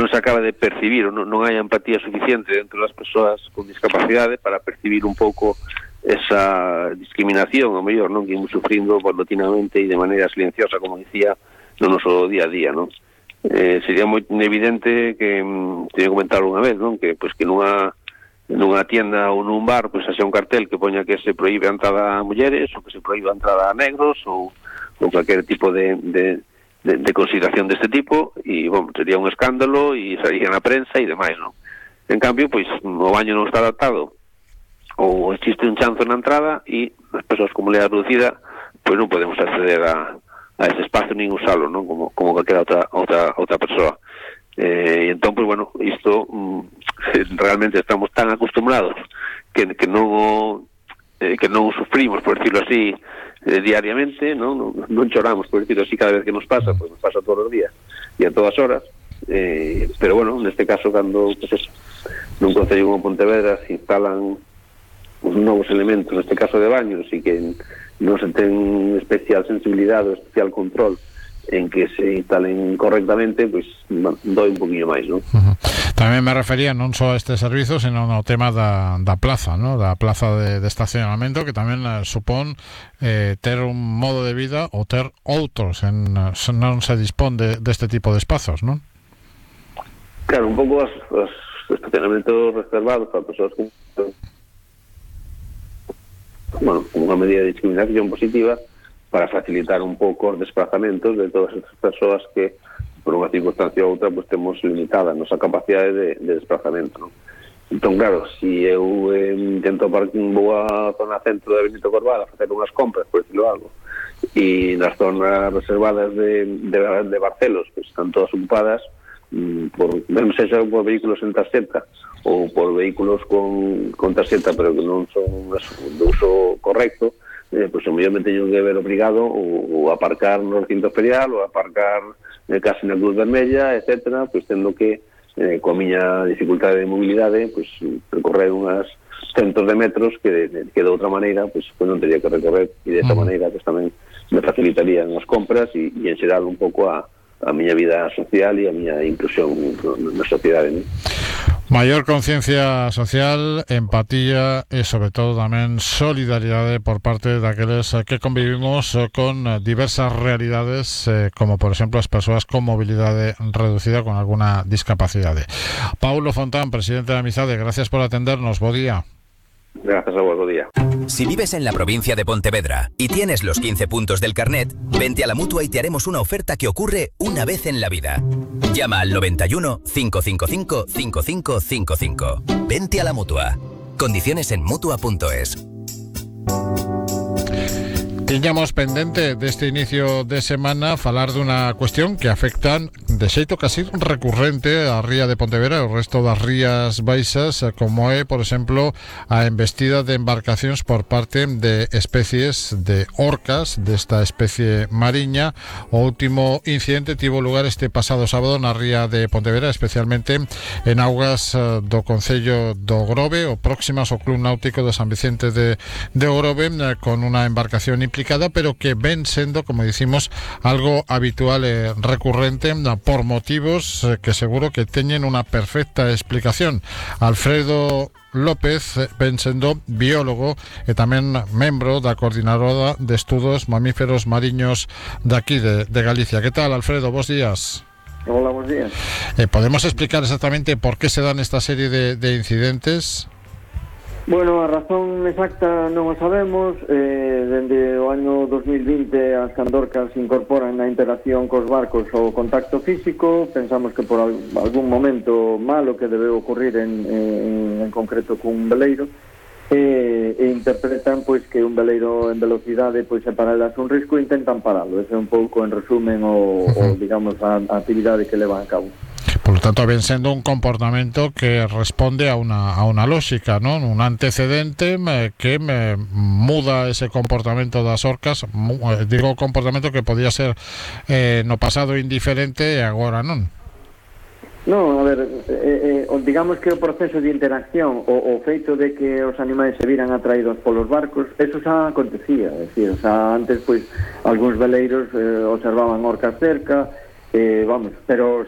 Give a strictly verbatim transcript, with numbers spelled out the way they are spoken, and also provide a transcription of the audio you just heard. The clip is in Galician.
se acaba de percibir, ou non, non hai empatía suficiente dentro das persoas con discapacidade para percibir un pouco esa discriminación, ou mellor, non, que imos sufrindo paulatinamente e de maneira silenciosa, como dicía, no noso día a día, non? Eh, sería moi evidente que, teño que comentar unha vez, non, que, pois, que nunha nunha tienda ou nun bar, pois, haxa un cartel que poña que se proíbe a entrada a mulleres, ou que se proíbe a entrada a negros, ou, ou cualquier tipo de, de De, de consideración deste tipo, e, bom, sería un escándalo e saliría na prensa e demais, non? En cambio, pois, o baño non está adaptado ou existe un chanzo na entrada e as persoas con mobilidade reducida pois non podemos acceder a, a ese espazo nin usalo, non? Como, como calquera outra, outra, outra persoa. Eh, e entón, pois, bueno, isto mm, realmente estamos tan acostumbrados que, que non o, eh, que non o sufrimos, por decirlo así, Eh, diariamente, ¿no? No, non choramos, por decirlo así, cada vez que nos pasa, pues nos pasa todos os días e a todas horas, eh, pero bueno, neste caso, cando pues eso, nun concello como Pontevedra se instalan os novos elementos, neste caso de baños, e que non se ten especial sensibilidade ou especial control en que se instalen correctamente, pois pues, doi un poquinho máis, non? Uh-huh. Tamén me refería non só a este servizo, sino ao tema da, da plaza, ¿no? Da plaza de, de estacionamento, que tamén eh, supón eh, ter un modo de vida ou ter outros, en, non se dispón de, deste tipo de espazos, non? Claro, un pouco os, os estacionamentos reservados para persoas con, bueno, como unha medida de discriminación positiva, para facilitar un pouco os desplazamentos de todas estas persoas que, por unha circunstancia ou outra, pues, temos limitada a nosa capacidade de, de desplazamento, non? Entón, claro, se si eu eh, intento partir un vou a zona centro de Benito Corval a facer unhas compras, por decirlo algo, e nas zonas reservadas de, de, de Barcelos, pues, están todas ocupadas, mm, por, ben sexa por vehículos en tarxeta ou por vehículos con, con tarxeta, pero que non son de uso correcto, eh, pois pues, o mellor me teño que ver obrigado ou, ou aparcar no recinto ferial ou aparcar eh, casi na Cruz Vermella, etcétera, pois pues, tendo que eh, coa miña dificultade de mobilidade pois pues, percorrer unhas centos de metros que de, que de outra maneira pois pues, pues non teria que recorrer, e de esa maneira pois pues, tamén me facilitarían as compras e, e en xeral un pouco a, a miña vida social e a miña inclusión na sociedade, non? Maior conciencia social, empatía e, sobre todo, tamén solidaridade por parte daqueles que convivimos con diversas realidades, eh, como, por exemplo, as persoas con mobilidade reducida con alguna discapacidade. Paulo Fontán, presidente de Amizade, gracias por atendernos. Bo día. Gracias a vos, bo día. Si vives en la provincia de Pontevedra y tienes los quince puntos del carnet, vente a la Mutua y te haremos una oferta que ocurre una vez en la vida. Llama al noventa y uno, cinco cinco cinco, cinco cinco cinco cinco. Vente a la Mutua. Condiciones en mutua punto es. Tiñamos pendente deste inicio de semana falar dunha cuestión que afectan de xeito casi recurrente a ría de Pontevedra e o resto das rías baixas, como é, por exemplo, a embestida de embarcacións por parte de especies de orcas desta especie mariña. O último incidente tivo lugar este pasado sábado na ría de Pontevedra, especialmente en augas do concello do Grove, o próximas ao Club Náutico de San Vicente de, de Grove, con unha embarcación implicada, pero que ven sendo, como dicimos, algo habitual e recurrente por motivos que seguro que teñen unha perfecta explicación. Alfredo López ven sendo biólogo e tamén membro da Coordinadora de Estudos Mamíferos Mariños daqui de, de Galicia. Que tal, Alfredo? Bos días. Hola, bos días. Eh, ¿Podemos explicar exactamente por qué se dan esta serie de, de incidentes? Bueno, a razón exacta non o sabemos. eh, dende o ano dos mil vinte as candorcas incorporan na interacción cos barcos o contacto físico. Pensamos que por algún momento malo que debe ocurrir en, en, en concreto cun veleiro, e, e interpretan pois que un veleiro en velocidade pois é para elas un risco e intentan paralo. Ese é un pouco en resumen o, o digamos a, a actividade que levan a cabo. Por lo tanto, ven sendo un comportamento que responde a una, a una lógica, ¿no? Un antecedente me, que me muda ese comportamento das orcas. Mu, eh, digo comportamento que podía ser eh, no pasado indiferente e agora non. Non, a ver, eh, eh, digamos que o proceso de interacción, o, o feito de que os animais se viran atraídos polos barcos, eso xa acontecía, é dicir, xa antes, pois, algúns veleiros eh, observaban orcas cerca, Eh, vamos, pero